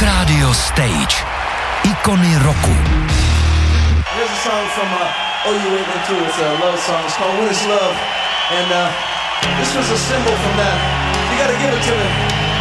Rock Radio Stage. Ikony roku. Here's a song from Oh You Wait Me Too. It's a love song. It's called When It's Love. And this was a symbol from that. You gotta give it to me.